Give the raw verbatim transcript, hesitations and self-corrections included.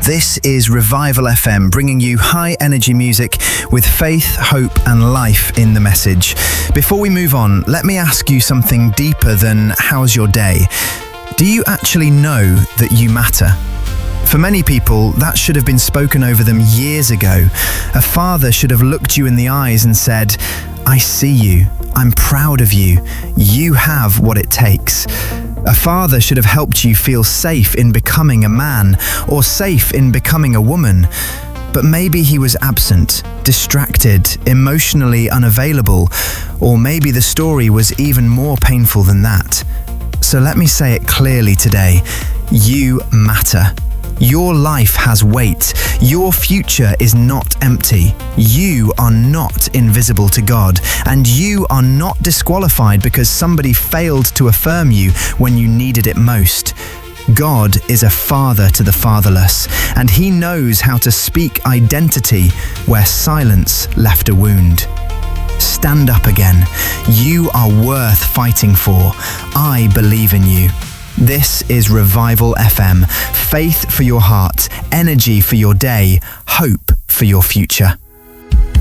This is Revival F M, bringing you high energy music with faith, hope and life in the message. Before we move on, let me ask you something deeper than how's your day? Do you actually know that you matter? For many people, that should have been spoken over them years ago. A father should have looked you in the eyes and said, I see you, I'm proud of you, you have what it takes. A father should have helped you feel safe in becoming a man or safe in becoming a woman. But maybe he was absent, distracted, emotionally unavailable, or maybe the story was even more painful than that. So let me say it clearly today, you matter. Your life has weight. Your future is not empty. You are not invisible to God, and you are not disqualified because somebody failed to affirm you when you needed it most. God is a father to the fatherless, and he knows how to speak identity where silence left a wound. Stand up again. You are worth fighting for. I believe in you. This is Revival F M. Faith for your heart, energy for your day, hope for your future.